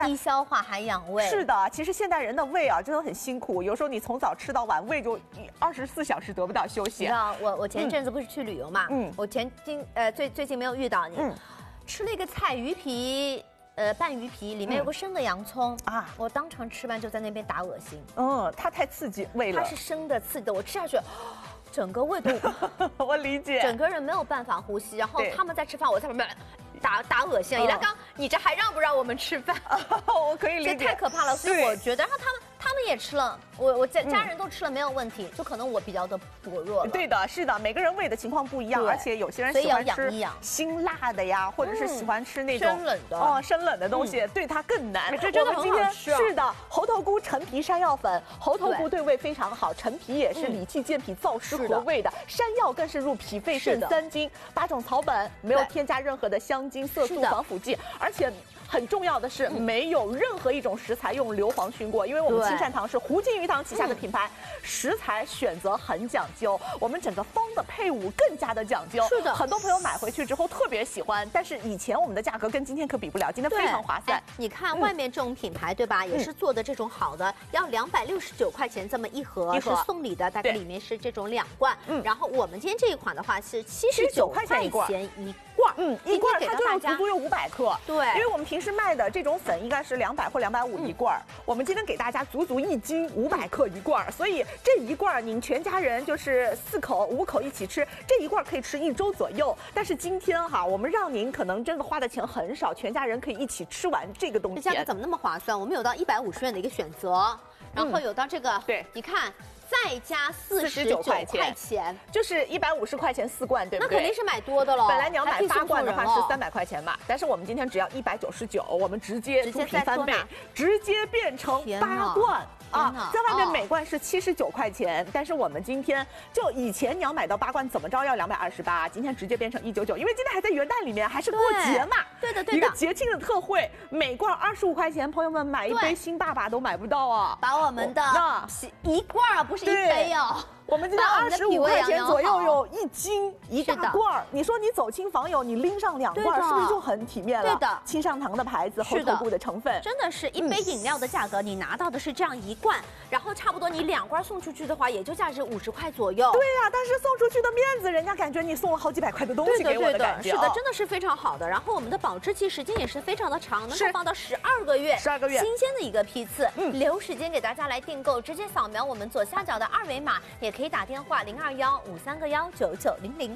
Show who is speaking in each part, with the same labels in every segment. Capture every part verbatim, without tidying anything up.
Speaker 1: 低消化还养胃。
Speaker 2: 是的，其实现代人的胃啊，真的很辛苦，有时候你从早吃到晚，胃就二十四小时得不到休息。
Speaker 1: 你知道，我我前阵子不是去旅游嘛，嗯，我前今呃最最近没有遇到你，嗯，吃了一个菜鱼皮。 呃，拌鱼皮里面有个生的洋葱、嗯、啊，我当场吃完就在那边打恶心。
Speaker 2: 嗯，它太刺激胃了。
Speaker 1: 它是生的刺激的，我吃下去，整个胃都，
Speaker 2: 我理解，
Speaker 1: 整个人没有办法呼吸。然后他们在吃饭，我在旁边打打恶心。李大刚，你这还让不让我们吃饭？
Speaker 2: 我可以理解，
Speaker 1: 这太可怕了。所以我觉得，然后他们。 他们也吃了，我我家家人都吃了，没有问题，就可能我比较的薄弱了。
Speaker 2: 对的，是的，每个人胃的情况不一样，而且有些人喜欢吃辛辣的呀，或者是喜欢吃那种
Speaker 1: 生冷的
Speaker 2: 哦生冷的东西，对它更难。
Speaker 1: 这真的很好吃。
Speaker 2: 是的，猴头菇陈皮山药粉，猴头菇对胃非常好，陈皮也是理气健脾、燥湿和胃的，山药更是入脾肺肾三经，八种草本没有添加任何的香精、色素、防腐剂，而且。 很重要的是，没有任何一种食材用硫磺熏过，因为我们青善堂是胡金鱼堂旗下的品牌，食材选择很讲究，我们整个方的配伍更加的讲究。
Speaker 1: 是的，
Speaker 2: 很多朋友买回去之后特别喜欢，但是以前我们的价格跟今天可比不了，今天非常划算。
Speaker 1: 你看外面这种品牌对吧，也是做的这种好的，要两百六十九块钱这么一盒，是送礼的，大概里面是这种两罐。嗯，然后我们今天这一款的话是七十九块钱一罐，一罐，
Speaker 2: 嗯，一罐它就有足足有五百克。
Speaker 1: 对，
Speaker 2: 因为我们平时 是卖的这种粉应该是两百或两百五一罐、嗯，我们今天给大家足足一斤五百克一罐，所以这一罐您全家人就是四口五口一起吃，这一罐可以吃一周左右。但是今天哈，我们让您可能真的花的钱很少，全家人可以一起吃完这个东西。
Speaker 1: 这价格怎么那么划算？我们有到一百五十元的一个选择，然后有到这个，嗯、对，你看。 再加四十九块钱，
Speaker 2: 就是一百五十块钱四罐，对不对？
Speaker 1: 那肯定是买多的了。
Speaker 2: 本来你要买八罐的话是三百块钱嘛，但是我们今天只要一百九十九，我们直接猪皮翻倍，直接变成八罐。 啊，在外面每罐是七十九块钱，但是我们今天就以前你要买到八罐怎么着要两百二十八，今天直接变成一九九，因为今天还在元旦里面，还是过节嘛，
Speaker 1: 对的对的，
Speaker 2: 一个节庆的特惠，每罐二十五块钱，朋友们买一杯新爸爸都买不到啊，
Speaker 1: 把我们的那一罐啊，不是一杯哦。
Speaker 2: 我们今天二十五块钱左右有一斤一大罐，你说你走亲访友，你拎上两罐，是不是就很体面了？
Speaker 1: 对的，
Speaker 2: 青上堂的牌子，猴头菇的成分，
Speaker 1: 真的是一杯饮料的价格，你拿到的是这样一罐，然后差不多你两罐送出去的话，也就价值五十块左右。
Speaker 2: 对呀，但是送出去的面子，人家感觉你送了好几百块的东西给我的感觉，
Speaker 1: 是的，真的是非常好的。然后我们的保质期时间也是非常的长，能够放到十二个月，
Speaker 2: 十二个月，
Speaker 1: 新鲜的一个批次。嗯，留时间给大家来订购，直接扫描我们左下角的二维码，也可以打电话零。 二幺五三个幺九九零零。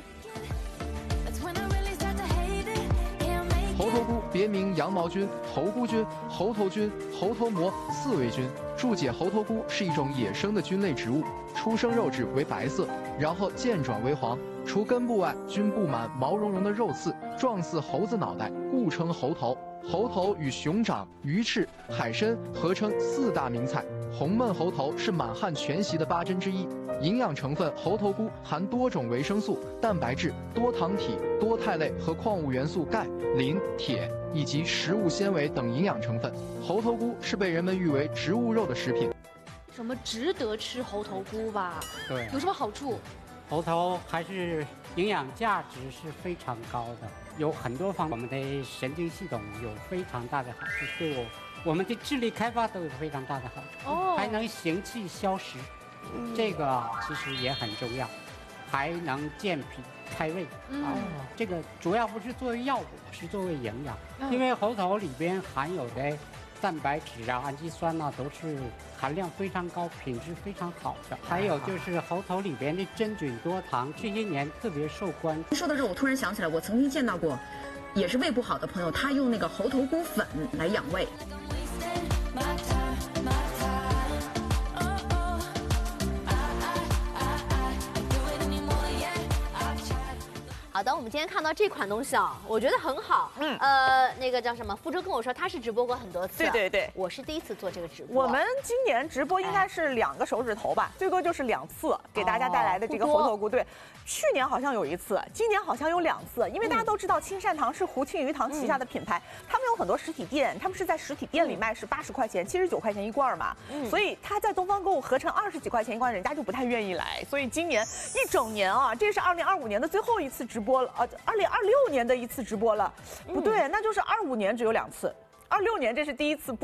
Speaker 3: 猴头菇别名羊毛菌、头菇菌、猴头菌、猴头膜、刺猬菌。注解：猴头菇是一种野生的菌类植物，出生肉质为白色，然后渐转为黄。除根部外，均布满毛茸茸的肉刺，状似猴子脑袋，故称猴头。猴头与熊掌、鱼翅、海参合称四大名菜。红焖猴头是满汉全席的八珍之一。营养成分：猴头菇含多种维生素、蛋白质、多糖体、多肽类和矿物元素钙、磷、铁以及食物纤维等营养成分。猴头菇是被人们誉为植物肉的食品。
Speaker 4: 什么值得吃猴头菇吧？
Speaker 5: 对，
Speaker 4: 有什么好处？
Speaker 5: 猴头还是营养价值是非常高的，有很多方面，我们的神经系统有非常大的好处，对我我们的智力开发都有非常大的好处，哦，还能行气消食，嗯、这个其实也很重要，还能健脾开胃。嗯、啊，这个主要不是作为药物，是作为营养，嗯、因为猴头里边含有的蛋白质啊、氨基酸啊，都是含量非常高、品质非常好的。还有就是猴头里边的真菌多糖，这些年特别受关注。
Speaker 6: 说到这，我突然想起来，我曾经见到过，也是胃不好的朋友，他用那个猴头菇粉来养胃。
Speaker 1: 好的，我们今天看到这款东西啊，我觉得很好。嗯，呃，那个叫什么？福州跟我说他是直播过很多次。
Speaker 2: 对对对，
Speaker 1: 我是第一次做这个直播。
Speaker 2: 我们今年直播应该是两个手指头吧，哎、最多就是两次给大家带来的这个猴头菇。对，去年好像有一次，今年好像有两次，因为大家都知道青善堂是胡庆余堂旗下的品牌，嗯、他们有很多实体店，他们是在实体店里卖是八十块钱、七十九块钱一罐嘛，嗯、所以他在东方购物合成二十几块钱一罐，人家就不太愿意来。所以今年一整年啊，这是二零二五年的最后一次直播了，呃，二零二六年的一次直播了，不对，那就是二五年只有两次。 二六年这是第一次。